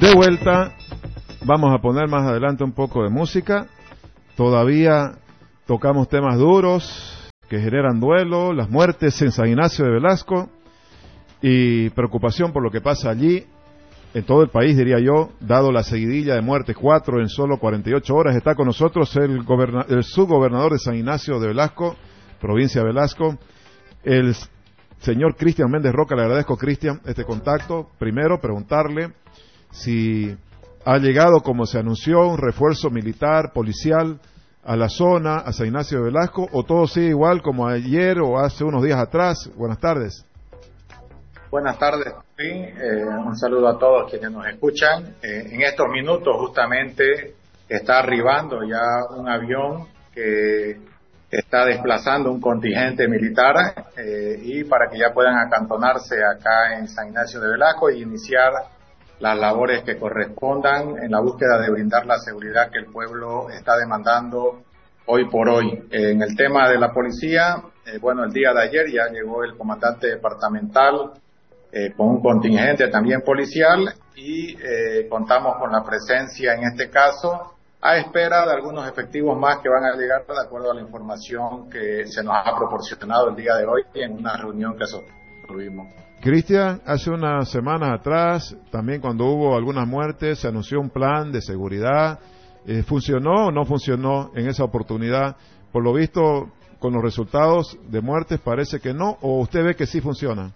De vuelta, vamos a poner más adelante un poco de música. Todavía tocamos temas duros que generan duelo, las muertes en San Ignacio de Velasco y preocupación por lo que pasa allí, en todo el país, diría yo, dado la seguidilla de muertes, 4 en solo 48 horas. Está con nosotros el subgobernador de San Ignacio de Velasco, provincia de Velasco, el señor Cristian Méndez Roca. Le agradezco, Cristian, este contacto. Primero, preguntarle si ha llegado, como se anunció, un refuerzo militar, policial a la zona, a San Ignacio de Velasco, o todo sigue igual como ayer o hace unos días atrás. Buenas tardes. Buenas tardes, un saludo a todos quienes nos escuchan. En estos minutos justamente está arribando ya un avión que está desplazando un contingente militar y para que ya puedan acantonarse acá en San Ignacio de Velasco y iniciar las labores que correspondan en la búsqueda de brindar la seguridad que el pueblo está demandando hoy por hoy. En el tema de la policía, el día de ayer ya llegó el comandante departamental con un contingente también policial y contamos con la presencia en este caso a espera de algunos efectivos más que van a llegar de acuerdo a la información que se nos ha proporcionado el día de hoy en una reunión que sostuvimos. Cristian, hace unas semanas atrás, también cuando hubo algunas muertes, se anunció un plan de seguridad. ¿Funcionó o no funcionó en esa oportunidad? Por lo visto, con los resultados de muertes parece que no, ¿o usted ve que sí funciona?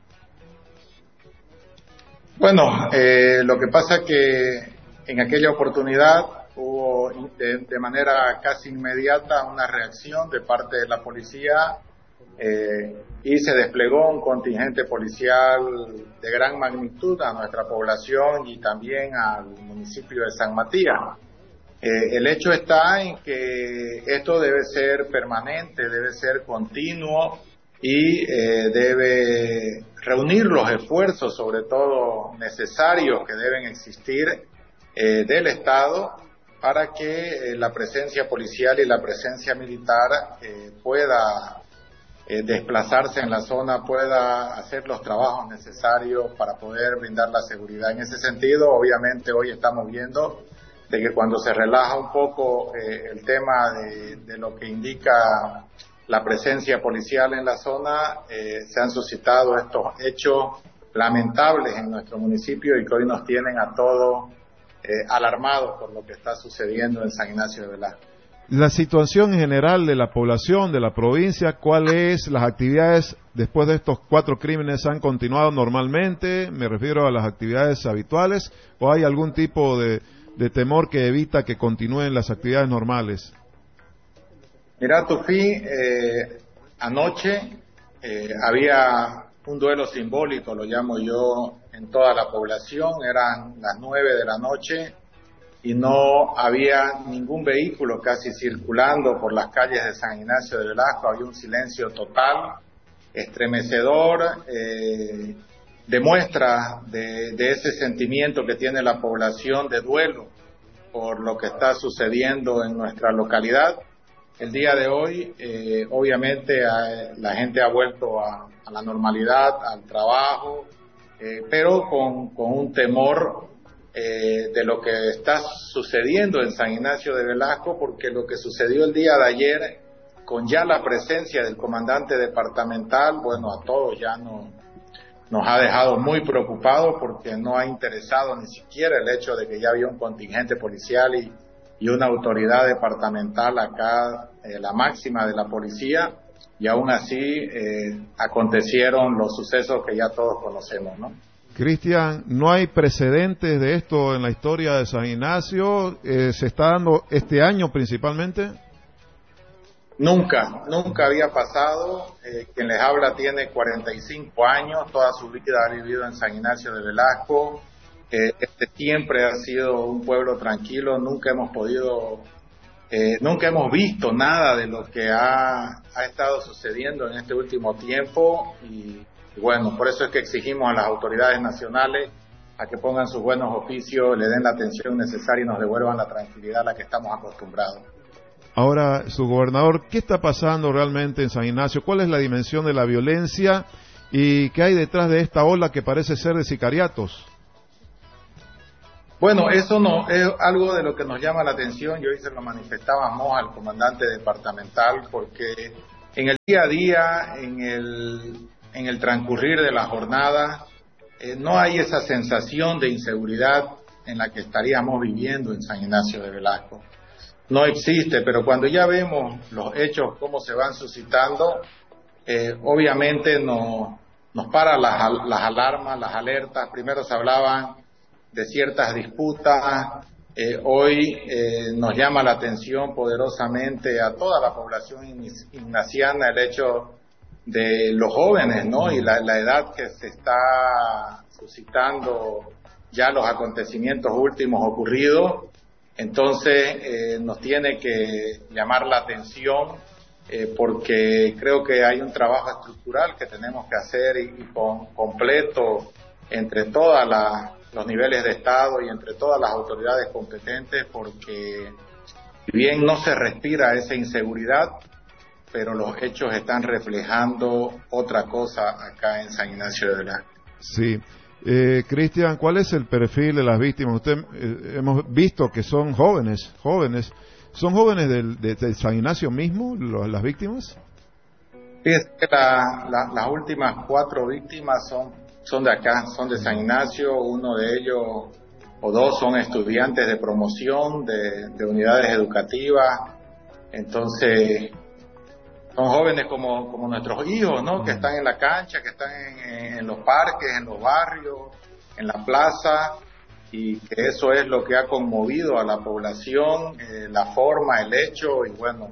Bueno, lo que pasa es que en aquella oportunidad hubo de manera casi inmediata una reacción de parte de la policía y se desplegó un contingente policial de gran magnitud a nuestra población y también al municipio de San Matías. El hecho está en que esto debe ser permanente, debe ser continuo y debe reunir los esfuerzos, sobre todo necesarios, que deben existir del Estado para que la presencia policial y la presencia militar pueda desplazarse en la zona, pueda hacer los trabajos necesarios para poder brindar la seguridad. En ese sentido, obviamente, hoy estamos viendo de que cuando se relaja un poco el tema de lo que indica la presencia policial en la zona, se han suscitado estos hechos lamentables en nuestro municipio y que hoy nos tienen a todos alarmados por lo que está sucediendo en San Ignacio de Velasco. La situación en general de la población, de la provincia, ¿cuáles las actividades después de estos 4 crímenes han continuado normalmente? Me refiero a las actividades habituales, ¿o hay algún tipo de temor que evita que continúen las actividades normales? Mira, Tufi, anoche había un duelo simbólico, lo llamo yo, en toda la población. Eran las 9 de la noche y no había ningún vehículo casi circulando por las calles de San Ignacio de Velasco. Había un silencio total, estremecedor, demuestra de ese sentimiento que tiene la población de duelo por lo que está sucediendo en nuestra localidad. El día de hoy, obviamente, la gente ha vuelto a la normalidad, al trabajo, pero con un temor de lo que está sucediendo en San Ignacio de Velasco, porque lo que sucedió el día de ayer, con ya la presencia del comandante departamental, a todos ya nos ha dejado muy preocupados porque no ha interesado ni siquiera el hecho de que ya había un contingente policial y una autoridad departamental acá, la máxima de la policía, y aún así acontecieron los sucesos que ya todos conocemos, ¿no? Cristian, ¿no hay precedentes de esto en la historia de San Ignacio? ¿Se está dando este año principalmente? Nunca había pasado. Quien les habla tiene 45 años, toda su vida ha vivido en San Ignacio de Velasco. Siempre ha sido un pueblo tranquilo, nunca hemos visto nada de lo que ha estado sucediendo en este último tiempo y por eso es que exigimos a las autoridades nacionales a que pongan sus buenos oficios, le den la atención necesaria y nos devuelvan la tranquilidad a la que estamos acostumbrados. Ahora, subgobernador, ¿qué está pasando realmente en San Ignacio? ¿Cuál es la dimensión de la violencia y qué hay detrás de esta ola que parece ser de sicariatos? Bueno, eso no es algo de lo que nos llama la atención y hoy se lo manifestábamos al comandante departamental, porque en el día a día, en el transcurrir de la jornada, no hay esa sensación de inseguridad en la que estaríamos viviendo en San Ignacio de Velasco. No existe, pero cuando ya vemos los hechos, cómo se van suscitando, obviamente nos para las alarmas, las alertas. Primero se hablaban de ciertas disputas, hoy nos llama la atención poderosamente a toda la población ignaciana el hecho de los jóvenes, ¿no? Y la edad que se está suscitando ya los acontecimientos últimos ocurridos. Entonces nos tiene que llamar la atención porque creo que hay un trabajo estructural que tenemos que hacer y completo entre todos los niveles de Estado y entre todas las autoridades competentes, porque si bien no se respira esa inseguridad, pero los hechos están reflejando otra cosa acá en San Ignacio de Velasco. Sí. Cristian, ¿cuál es el perfil de las víctimas? Hemos visto que son jóvenes. ¿Son jóvenes de San Ignacio mismo, las víctimas? Fíjese que las últimas 4 víctimas son de acá, son de San Ignacio. Uno de ellos o 2 son estudiantes de promoción de unidades educativas. Entonces son jóvenes como nuestros hijos, ¿no? Que están en la cancha, que están en los parques, en los barrios, en la plaza, y que eso es lo que ha conmovido a la población, la forma, el hecho, y bueno,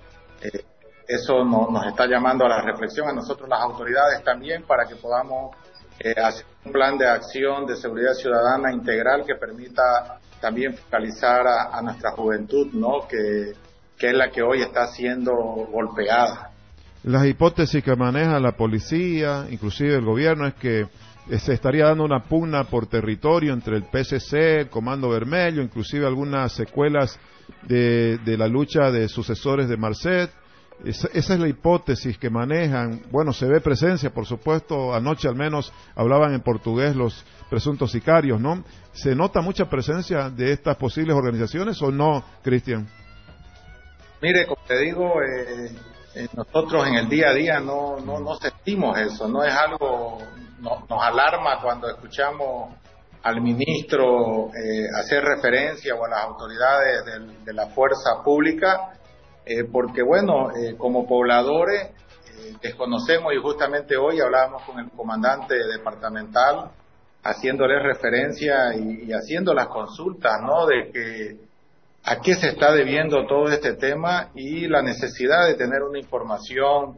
eso nos está llamando a la reflexión a nosotros las autoridades también, para que podamos hacer un plan de acción de seguridad ciudadana integral que permita también focalizar a nuestra juventud, ¿no? Que es la que hoy está siendo golpeada. Las hipótesis que maneja la policía, inclusive el gobierno, es que se estaría dando una pugna por territorio entre el PSC, el Comando Vermelho, inclusive algunas secuelas de la lucha de sucesores de Marcet. Esa es la hipótesis que manejan. Bueno, se ve presencia, por supuesto. Anoche al menos hablaban en portugués los presuntos sicarios, ¿no? ¿Se nota mucha presencia de estas posibles organizaciones o no, Cristian? Mire, como te digo, nosotros en el día a día no sentimos eso, no es algo, nos alarma cuando escuchamos al ministro hacer referencia o a las autoridades de la fuerza pública, porque bueno, como pobladores desconocemos, y justamente hoy hablábamos con el comandante departamental haciéndole referencia y haciendo las consultas, ¿no? De que a qué se está debiendo todo este tema y la necesidad de tener una información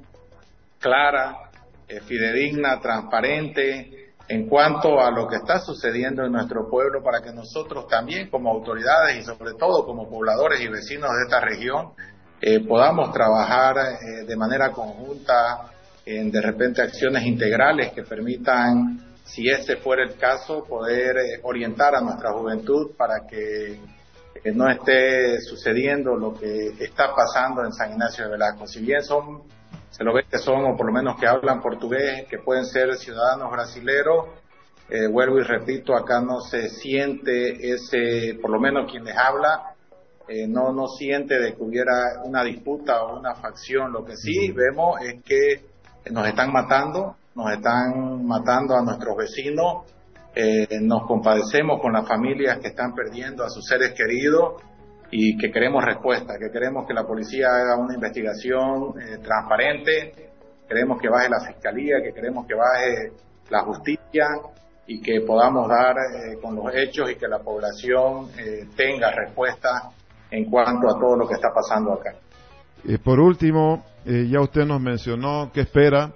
clara, fidedigna, transparente en cuanto a lo que está sucediendo en nuestro pueblo, para que nosotros también como autoridades y sobre todo como pobladores y vecinos de esta región podamos trabajar de manera conjunta en de repente acciones integrales que permitan, si ese fuera el caso, poder orientar a nuestra juventud para que no esté sucediendo lo que está pasando en San Ignacio de Velasco. Si bien se lo ve que son, o por lo menos que hablan portugués, que pueden ser ciudadanos brasileros, vuelvo y repito, acá no se siente por lo menos quien les habla, no siente de que hubiera una disputa o una facción. Lo que sí vemos es que nos están matando a nuestros vecinos. Nos compadecemos con las familias que están perdiendo a sus seres queridos y que queremos respuesta, que queremos que la policía haga una investigación transparente, queremos que baje la fiscalía, que queremos que baje la justicia y que podamos dar con los hechos y que la población tenga respuesta en cuanto a todo lo que está pasando acá. Por último, ya usted nos mencionó qué espera.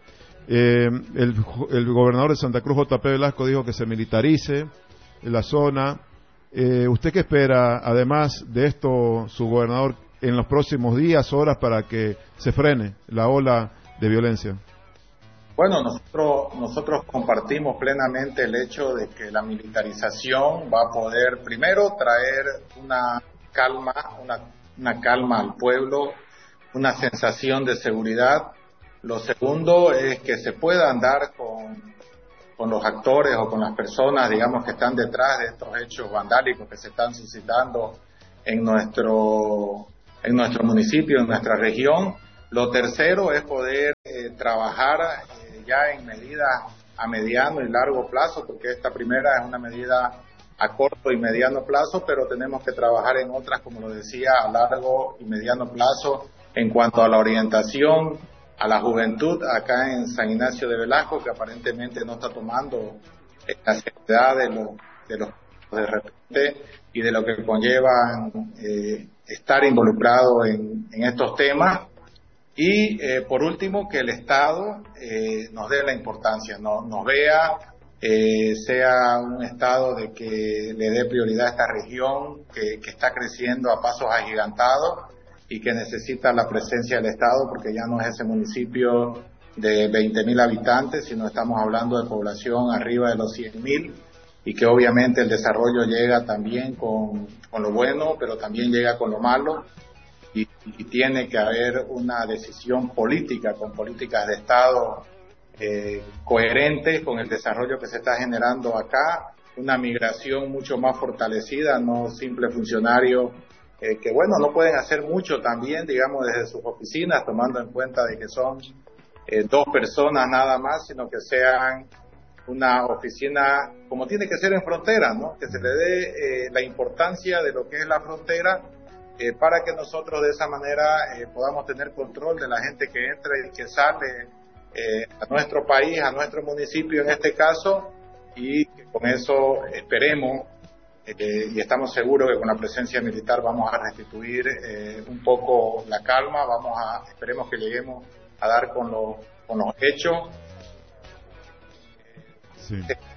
El gobernador de Santa Cruz, J.P. Velasco, dijo que se militarice en la zona. ¿Usted qué espera, además de esto, su gobernador, en los próximos días, horas, para que se frene la ola de violencia? Bueno, nosotros compartimos plenamente el hecho de que la militarización va a poder, primero, traer una calma al pueblo, una sensación de seguridad. Lo segundo es que se pueda andar con los actores o con las personas, digamos, que están detrás de estos hechos vandálicos que se están suscitando en nuestro municipio, en nuestra región. Lo tercero es poder trabajar ya en medidas a mediano y largo plazo, porque esta primera es una medida a corto y mediano plazo, pero tenemos que trabajar en otras, como lo decía, a largo y mediano plazo, en cuanto a la orientación a la juventud acá en San Ignacio de Velasco, que aparentemente no está tomando la seriedad de los de repente y de lo que conlleva estar involucrado en estos temas. Y por último, que el Estado nos dé la importancia, nos vea, sea un Estado de que le dé prioridad a esta región que está creciendo a pasos agigantados y que necesita la presencia del Estado, porque ya no es ese municipio de 20.000 habitantes, sino estamos hablando de población arriba de los 100.000, y que obviamente el desarrollo llega también con lo bueno, pero también llega con lo malo, y tiene que haber una decisión política, con políticas de Estado coherentes con el desarrollo que se está generando acá, una migración mucho más fortalecida, no simples funcionarios que bueno, no pueden hacer mucho también, digamos, desde sus oficinas, tomando en cuenta de que son 2 personas nada más, sino que sean una oficina como tiene que ser en frontera, ¿no? Que se le dé la importancia de lo que es la frontera, para que nosotros de esa manera podamos tener control de la gente que entra y que sale a nuestro país, a nuestro municipio en este caso, y que con eso esperemos y estamos seguros que con la presencia militar vamos a restituir un poco la calma, esperemos que lleguemos a dar con los hechos. Sí.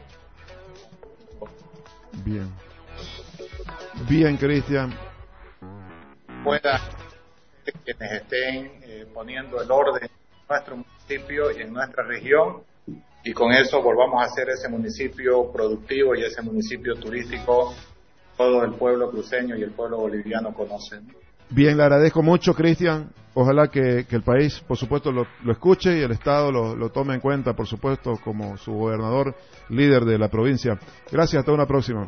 Bien, Cristian. Pueda quienes estén poniendo el orden en nuestro municipio y en nuestra región, y con eso volvamos a hacer ese municipio productivo y ese municipio turístico todo el pueblo cruceño y el pueblo boliviano conocen. Bien, le agradezco mucho, Cristian. Ojalá que el país, por supuesto, lo escuche y el Estado lo tome en cuenta, por supuesto, como su gobernador, líder de la provincia. Gracias, hasta una próxima.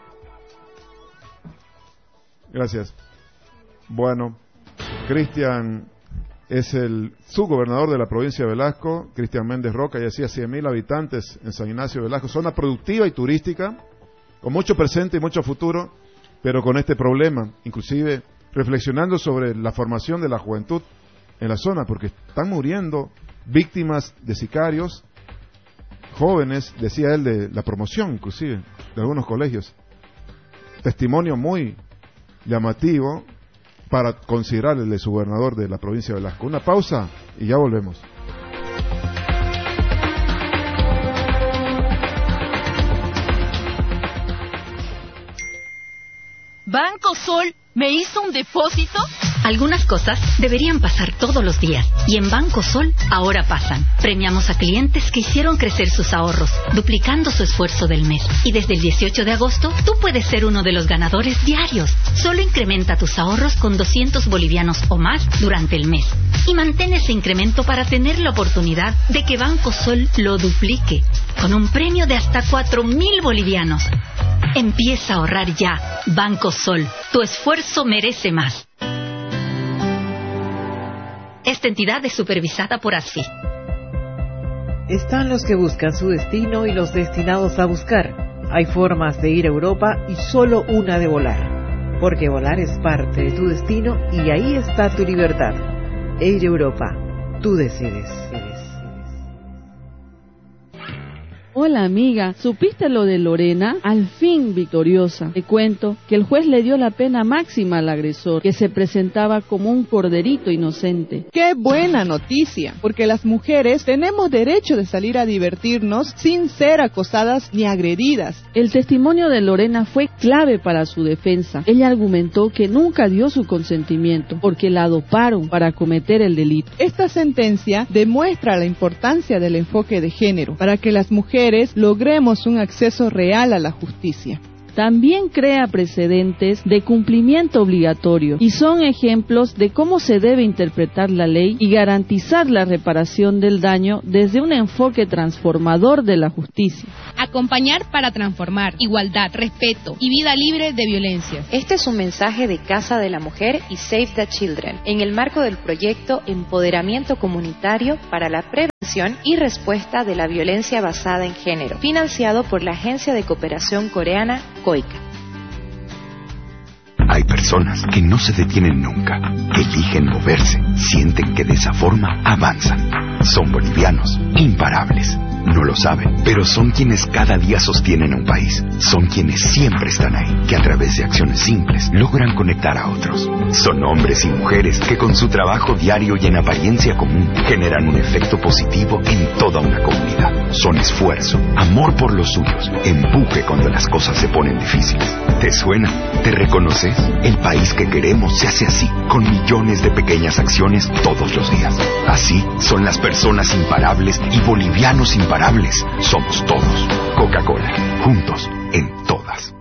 Gracias. Bueno, Cristian es el subgobernador de la provincia de Velasco, Cristian Méndez Roca, y decía 100.000 habitantes en San Ignacio de Velasco, zona productiva y turística, con mucho presente y mucho futuro, pero con este problema, inclusive reflexionando sobre la formación de la juventud en la zona, porque están muriendo víctimas de sicarios, jóvenes, decía él, de la promoción inclusive, de algunos colegios. Testimonio muy llamativo para considerar el de su gobernador de la provincia de Velasco. Una pausa y ya volvemos. Banco Sol me hizo un depósito. Algunas cosas deberían pasar todos los días y en Banco Sol ahora pasan. Premiamos a clientes que hicieron crecer sus ahorros, duplicando su esfuerzo del mes. Y desde el 18 de agosto, tú puedes ser uno de los ganadores diarios. Solo incrementa tus ahorros con 200 bolivianos o más durante el mes. Y mantén ese incremento para tener la oportunidad de que Banco Sol lo duplique, con un premio de hasta 4.000 bolivianos. Empieza a ahorrar ya. Banco Sol, tu esfuerzo merece más. Esta entidad es supervisada por ASFI. Están los que buscan su destino y los destinados a buscar. Hay formas de ir a Europa y solo una de volar. Porque volar es parte de tu destino y ahí está tu libertad. Air Europa, tú decides. Hola amiga, ¿supiste lo de Lorena? Al fin victoriosa. Te cuento que el juez le dio la pena máxima al agresor, que se presentaba como un corderito inocente. ¡Qué buena noticia! Porque las mujeres tenemos derecho de salir a divertirnos sin ser acosadas ni agredidas. El testimonio de Lorena fue clave para su defensa. Ella argumentó que nunca dio su consentimiento, porque la doparon para cometer el delito. Esta sentencia demuestra la importancia del enfoque de género, para que las mujeres logremos un acceso real a la justicia. también crea precedentes de cumplimiento obligatorio y son ejemplos de cómo se debe interpretar la ley y garantizar la reparación del daño desde un enfoque transformador de la justicia. Acompañar para transformar, igualdad, respeto y vida libre de violencia. Este es un mensaje de Casa de la Mujer y Save the Children, en el marco del proyecto Empoderamiento Comunitario para la Prevención y Respuesta de la Violencia Basada en Género, financiado por la Agencia de Cooperación Coreana, COICA. Hay personas que no se detienen nunca, eligen moverse, sienten que de esa forma avanzan. Son bolivianos, imparables. No lo saben, pero son quienes cada día sostienen a un país. Son quienes siempre están ahí, que a través de acciones simples logran conectar a otros. Son hombres y mujeres que con su trabajo diario y en apariencia común generan un efecto positivo en toda una comunidad. Son esfuerzo, amor por los suyos, empuje cuando las cosas se ponen difíciles. ¿Te suena? ¿Te reconoces? El país que queremos se hace así, con millones de pequeñas acciones todos los días. Así son las personas imparables y bolivianos imparables. Somos todos. Coca-Cola, juntos en todas.